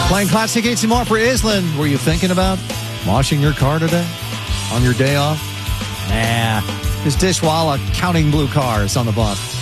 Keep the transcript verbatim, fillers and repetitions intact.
Playing Classic Hits and more for Island. Were you thinking about washing your car today? On your day off? Nah. It's Dishwalla counting blue cars on the bus.